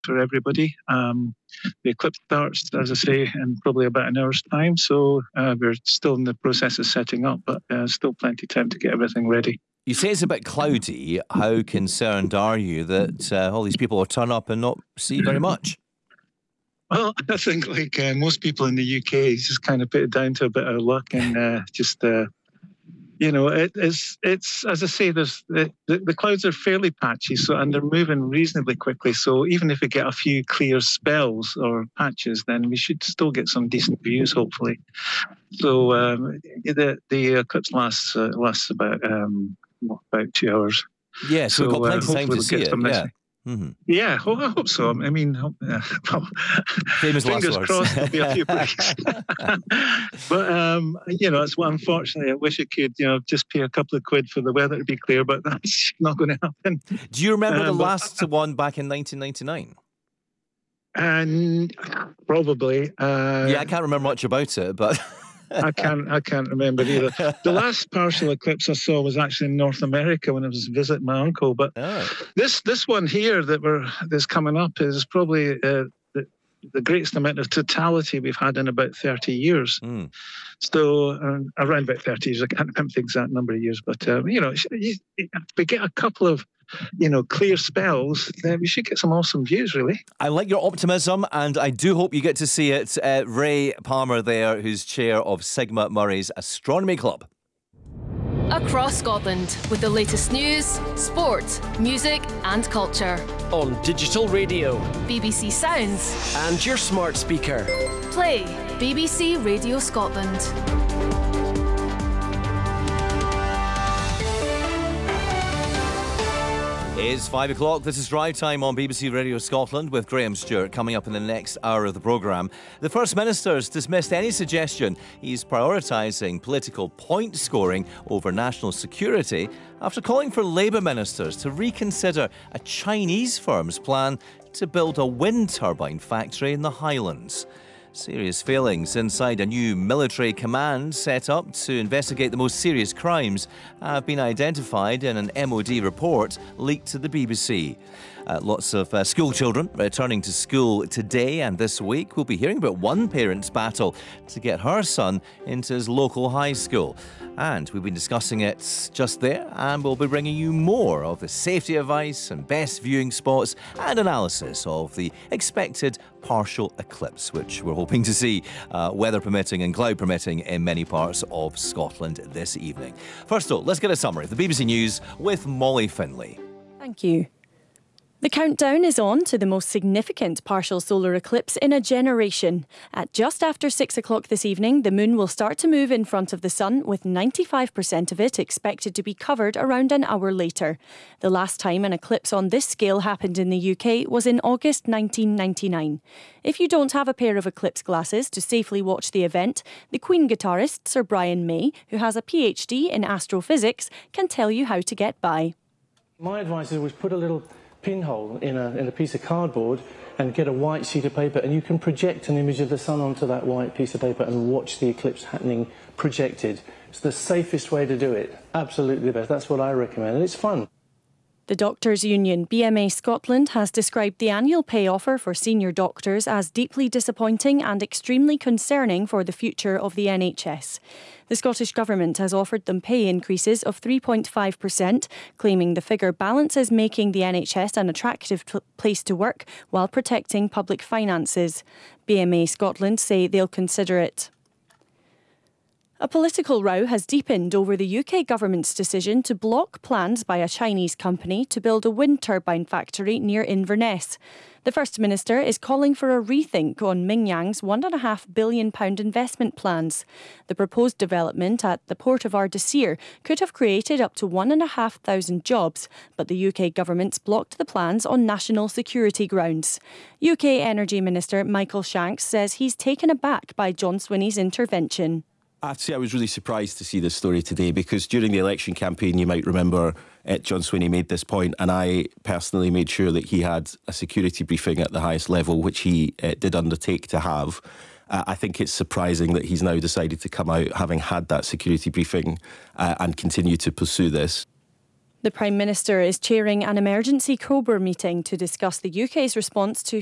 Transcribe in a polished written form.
for everybody. The eclipse starts, as I say, in probably about an hour's time, so we're still in the process of setting up, but still plenty of time to get everything ready. You say it's a bit cloudy. How concerned are you that all these people will turn up and not see very much? Well, I think like most people in the UK, just kind of put it down to a bit of luck and it's as I say, there's the clouds are fairly patchy, and they're moving reasonably quickly. So even if we get a few clear spells or patches, then we should still get some decent views, hopefully. So the eclipse lasts about 2 hours. Yeah, so we've got plenty of time to see it. Yeah. Mm-hmm. Yeah, well, I hope so. I mean, famous fingers last crossed there'll be a few breaks. But, it's unfortunately, I wish I could, just pay a couple of quid for the weather to be clear, but that's not going to happen. Do you remember the last one back in 1999? And probably. I can't remember much about it, but... I can't remember either. The last partial eclipse I saw was actually in North America when I was visiting my uncle. But this one here that's coming up is probably the greatest amount of totality we've had in about 30 years. So around about 30 years. I can't remember the exact number of years, but if we get a couple of clear spells, then we should get some awesome views, really. I like your optimism, and I do hope you get to see it. Ray Palmer there, who's chair of Sigma Murray's Astronomy Club. Across Scotland, with the latest news, sport, music and culture. On digital radio, BBC Sounds and your smart speaker. Play BBC Radio Scotland. It's 5 o'clock. This is Drive Time on BBC Radio Scotland with Graham Stewart. Coming up in the next hour of the programme, the First Minister's dismissed any suggestion he's prioritising political point scoring over national security after calling for Labour ministers to reconsider a Chinese firm's plan to build a wind turbine factory in the Highlands. Serious failings inside a new military command set up to investigate the most serious crimes have been identified in an MOD report leaked to the BBC. Lots of school children returning to school today and this week. We'll be hearing about one parent's battle to get her son into his local high school. And we've been discussing it just there, and we'll be bringing you more of the safety advice and best viewing spots and analysis of the expected partial eclipse, which we're hoping to see, weather permitting and cloud permitting, in many parts of Scotland this evening. First of all, let's get a summary of the BBC News with Molly Finlay. Thank you. The countdown is on to the most significant partial solar eclipse in a generation. At just after 6 o'clock this evening, the moon will start to move in front of the sun, with 95% of it expected to be covered around an hour later. The last time an eclipse on this scale happened in the UK was in August 1999. If you don't have a pair of eclipse glasses to safely watch the event, the Queen guitarist Sir Brian May, who has a PhD in astrophysics, can tell you how to get by. My advice is always put a little pinhole in a piece of cardboard and get a white sheet of paper, and you can project an image of the sun onto that white piece of paper and watch the eclipse happening projected. It's the safest way to do it. Absolutely the best. That's what I recommend, and it's fun. The Doctors' Union, BMA Scotland, has described the annual pay offer for senior doctors as deeply disappointing and extremely concerning for the future of the NHS. The Scottish Government has offered them pay increases of 3.5%, claiming the figure balances making the NHS an attractive place to work while protecting public finances. BMA Scotland say they'll consider it. A political row has deepened over the UK government's decision to block plans by a Chinese company to build a wind turbine factory near Inverness. The First Minister is calling for a rethink on Mingyang's £1.5 billion investment plans. The proposed development at the port of Ardersier could have created up to 1,500 jobs, but the UK government's blocked the plans on national security grounds. UK Energy Minister Michael Shanks says he's taken aback by John Swinney's intervention. I have to say I was really surprised to see this story today, because during the election campaign, you might remember, John Swinney made this point, and I personally made sure that he had a security briefing at the highest level, which he did undertake to have. I think it's surprising that he's now decided to come out having had that security briefing and continue to pursue this. The Prime Minister is chairing an emergency COBRA meeting to discuss the UK's response to